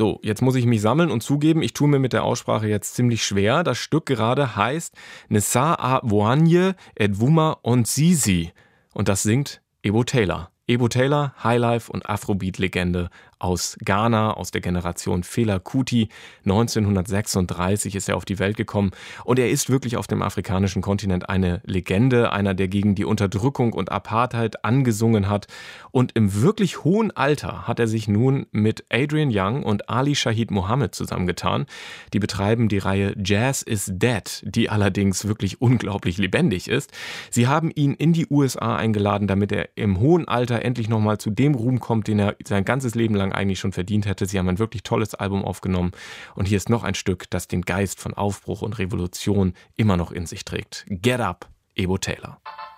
So, jetzt muss ich mich sammeln und zugeben, ich tue mir mit der Aussprache jetzt ziemlich schwer. Das Stück gerade heißt Nessa Awoanye Edwuma Onzizi und das singt Ebo Taylor. Ebo Taylor, Highlife und Afrobeat-Legende aus Ghana, aus der Generation Fela Kuti. 1936 ist er auf die Welt gekommen und er ist wirklich auf dem afrikanischen Kontinent eine Legende, einer, der gegen die Unterdrückung und Apartheid angesungen hat. Und im wirklich hohen Alter hat er sich nun mit Adrian Young und Ali Shaheed Mohammed zusammengetan. Die betreiben die Reihe Jazz is Dead, die allerdings wirklich unglaublich lebendig ist. Sie haben ihn in die USA eingeladen, damit er im hohen Alter endlich nochmal zu dem Ruhm kommt, den er sein ganzes Leben lang eigentlich schon verdient hätte. Sie haben ein wirklich tolles Album aufgenommen und hier ist noch ein Stück, das den Geist von Aufbruch und Revolution immer noch in sich trägt. Get Up, Ebo Taylor.